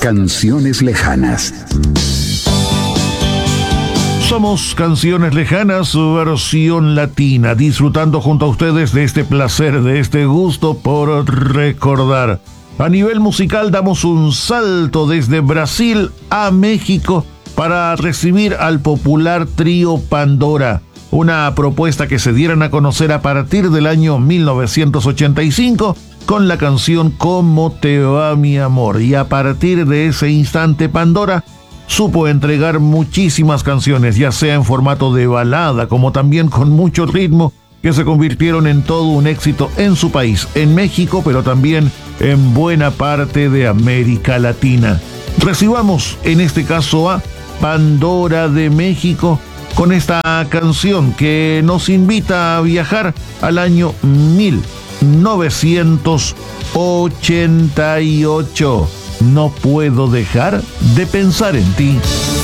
Canciones lejanas. Somos Canciones Lejanas, versión latina, disfrutando junto a ustedes de este placer, de este gusto por recordar. A nivel musical damos un salto desde Brasil a México para recibir al popular trío Pandora, una propuesta que se dieran a conocer a partir del año 1985 con la canción ¿Cómo te va mi amor? Y a partir de ese instante Pandora supo entregar muchísimas canciones, ya sea en formato de balada como también con mucho ritmo, que se convirtieron en todo un éxito en su país, en México, pero también en buena parte de América Latina. Recibamos en este caso a Pandora de México con esta canción que nos invita a viajar al año 1988. No puedo dejar de pensar en ti.